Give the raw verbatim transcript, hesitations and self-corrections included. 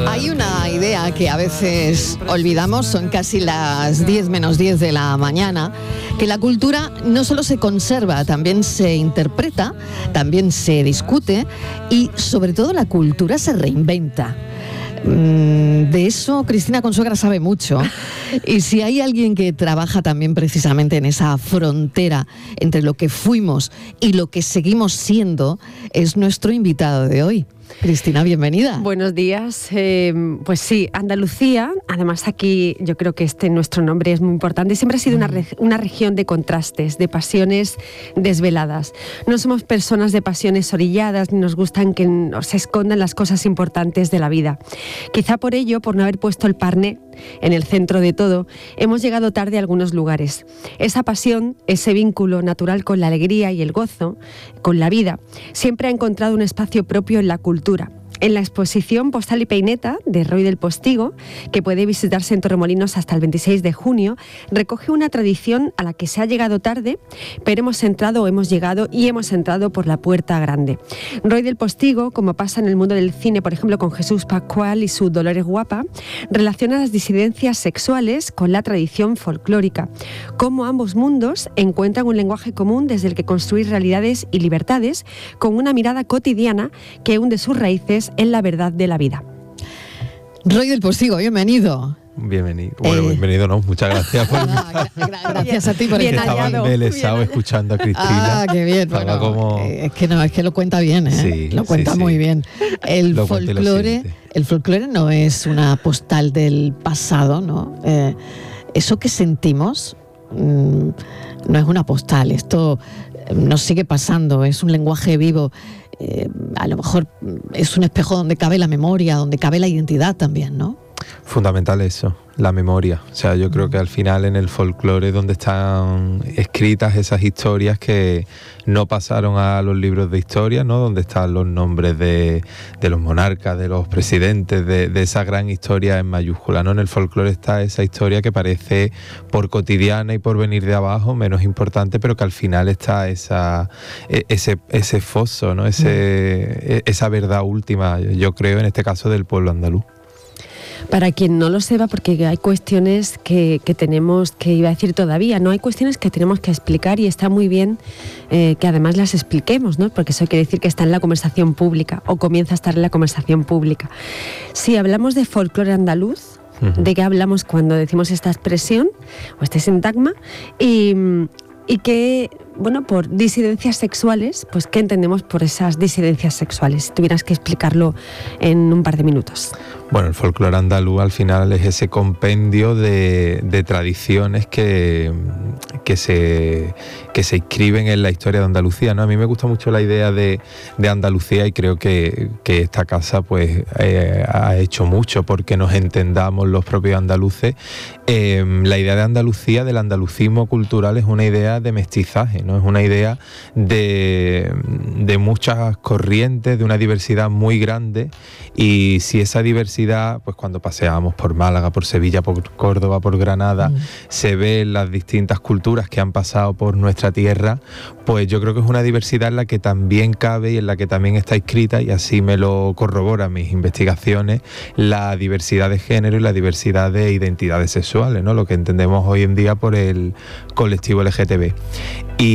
Hay una idea que a veces olvidamos, son casi las diez menos diez de la mañana, que la cultura no solo se conserva, también se interpreta, también se discute y sobre todo la cultura se reinventa. De eso Cristina Consuegra sabe mucho, y si hay alguien que trabaja también precisamente en esa frontera entre lo que fuimos y lo que seguimos siendo, es nuestro invitado de hoy. Cristina, bienvenida. Buenos días. Eh, pues sí, Andalucía, además aquí yo creo que este nuestro nombre es muy importante, siempre ha sido una, re- una región de contrastes, de pasiones desveladas. No somos personas de pasiones orilladas, ni nos gustan que se escondan las cosas importantes de la vida. Quizá por ello, por no haber puesto el parné en el centro de todo, hemos llegado tarde a algunos lugares. Esa pasión, ese vínculo natural con la alegría y el gozo, con la vida, siempre ha encontrado un espacio propio en la cultura. En la exposición Postal y Peineta de Roy del Postigo, que puede visitarse en Torremolinos hasta el veintiséis de junio, recoge una tradición a la que se ha llegado tarde, pero hemos entrado o hemos llegado y hemos entrado por la puerta grande. Roy del Postigo, como pasa en el mundo del cine, por ejemplo con Jesús Pascual y su Dolores Guapa, relaciona las disidencias sexuales con la tradición folclórica, cómo ambos mundos encuentran un lenguaje común desde el que construir realidades y libertades con una mirada cotidiana que hunde sus raíces en la verdad de la vida. Roy del Postigo, bienvenido. Bienvenido. Bueno, Eh. bienvenido, no, muchas gracias por Ah, gra- gracias a ti por Bien estar Estaba hallado. embelesado Bien. escuchando a Cristina. Ah, qué bien. Estaba Bueno, como... eh, es que no, es que lo cuenta bien, ¿eh? Sí, lo cuenta sí, sí. muy bien. El Lo cuenta y lo folclore, siente. el folclore no es una postal del pasado, ¿no? Eh, eso que sentimos mm, no es una postal. Esto eh, nos sigue pasando. Es un lenguaje vivo. Eh, a lo mejor es un espejo donde cabe la memoria, donde cabe la identidad también, ¿no? Fundamental eso, la memoria. O sea, yo creo que al final en el folclore es donde están escritas esas historias que no pasaron a los libros de historia, ¿no? Donde están los nombres de, de los monarcas, de los presidentes, de, de esa gran historia en mayúscula, ¿no? En el folclore está esa historia que parece por cotidiana y por venir de abajo menos importante, pero que al final está esa, ese, ese foso, ¿no? Ese, esa verdad última, yo creo, en este caso del pueblo andaluz. Para quien no lo sepa, porque hay cuestiones que, que tenemos que, iba a decir todavía, no hay cuestiones que tenemos que explicar y está muy bien eh, que además las expliquemos, ¿no? Porque eso quiere decir que está en la conversación pública o comienza a estar en la conversación pública. Si hablamos de folclore andaluz, uh-huh. ¿de qué hablamos cuando decimos esta expresión o este sintagma? Y, y que, bueno, por disidencias sexuales, pues ¿qué entendemos por esas disidencias sexuales? Si tuvieras que explicarlo en un par de minutos. Bueno, el folclore andaluz al final es ese compendio de, de tradiciones que, que, se, que se inscriben en la historia de Andalucía, ¿no? A mí me gusta mucho la idea de, de Andalucía y creo que, que esta casa pues eh, ha hecho mucho porque nos entendamos los propios andaluces. Eh, la idea de Andalucía, del andalucismo cultural, es una idea de mestizaje, ¿no? Es una idea de, de muchas corrientes, de una diversidad muy grande, y si esa diversidad, pues cuando paseamos por Málaga, por Sevilla, por Córdoba, por Granada, mm. se ven las distintas culturas que han pasado por nuestra tierra, pues yo creo que es una diversidad en la que también cabe y en la que también está inscrita, y así me lo corroboran mis investigaciones, la diversidad de género y la diversidad de identidades sexuales, ¿no? Lo que entendemos hoy en día por el colectivo L G T B. Y